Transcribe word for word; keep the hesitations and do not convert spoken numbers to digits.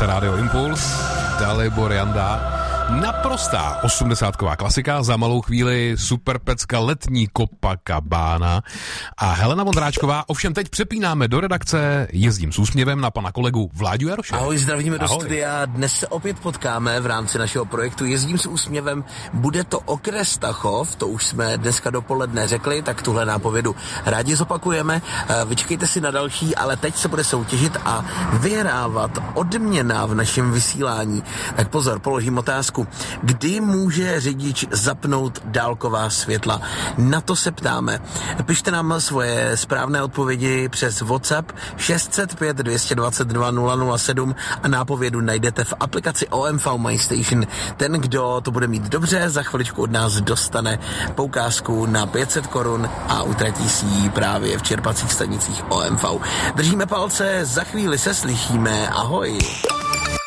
Posloucháte Rádio Impuls, Dalibor Janda. Naprostá osmdesátková klasika, za malou chvíli superpecka letní Copacabana a Helena Vondráčková. Ovšem teď přepínáme do redakce, jezdím s úsměvem na pana kolegu Vláďu Jaroše. Ahoj, zdravíme do studia. Dnes se opět potkáme v rámci našeho projektu Jezdím s úsměvem. Bude to okres Tachov, to už jsme dneska dopoledne řekli, tak tuhle nápovědu rádi zopakujeme. Vyčkejte si na další, ale teď se bude soutěžit a vyhrávat odměna v našem vysílání. Tak pozor, položím otázku. Kdy může řidič zapnout dálková světla? Na to se ptáme. Pište nám svoje správné odpovědi přes WhatsApp šest set pět dvě dva dva nula nula sedm a nápovědu najdete v aplikaci O M V My Station. Ten, kdo to bude mít dobře, za chviličku od nás dostane poukázku na pět set korun a utratí si ji právě v čerpacích stanicích O M V. Držíme palce, za chvíli se slyšíme. Ahoj.